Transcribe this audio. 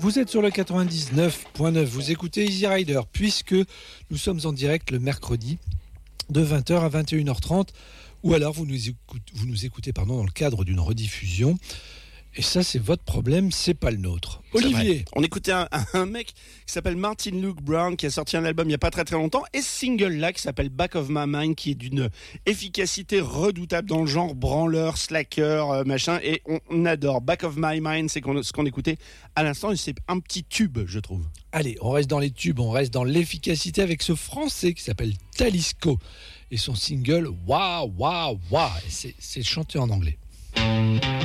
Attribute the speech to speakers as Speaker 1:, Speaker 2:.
Speaker 1: Vous êtes sur le 99.9, vous écoutez Easy Rider, puisque nous sommes en direct le mercredi de 20h à 21h30, ou alors vous nous écoutez dans le cadre d'une rediffusion. Et ça, c'est votre problème, c'est pas le nôtre. Olivier.
Speaker 2: On écoutait un mec qui s'appelle Martin Luke Brown, qui a sorti un album il n'y a pas très très longtemps, et ce single-là qui s'appelle Back of My Mind, qui est d'une efficacité redoutable dans le genre branleur, slacker, machin, et on adore. Back of My Mind, c'est ce qu'on écoutait à l'instant, et c'est un petit tube, je trouve.
Speaker 1: Allez, on reste dans les tubes, on reste dans l'efficacité avec ce Français qui s'appelle Talisco, et son single Waouh, waouh, waouh, c'est chanté en anglais.